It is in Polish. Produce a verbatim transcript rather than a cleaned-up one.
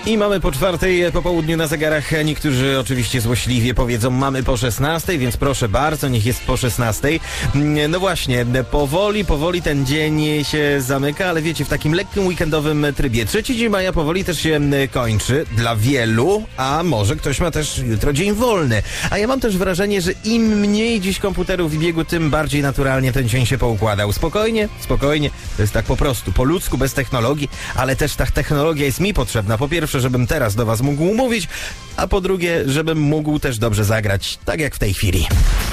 I mamy po czwartej po południu na zegarach. Niektórzy oczywiście złośliwie powiedzą, mamy po szesnastej, więc proszę bardzo, niech jest po szesnastej. No właśnie, powoli, powoli ten dzień się zamyka, ale wiecie, w takim lekkim weekendowym trybie. Trzeci dzień maja powoli też się kończy dla wielu, a może ktoś ma też jutro dzień wolny. A ja mam też wrażenie, że im mniej dziś komputerów w biegu, tym bardziej naturalnie ten dzień się poukładał. Spokojnie, spokojnie, to jest tak po prostu, po ludzku, bez technologii, ale też ta technologia jest mi potrzebna. Po pierwsze, żebym teraz do was mógł mówić, a po drugie, żebym mógł też dobrze zagrać, tak jak w tej chwili.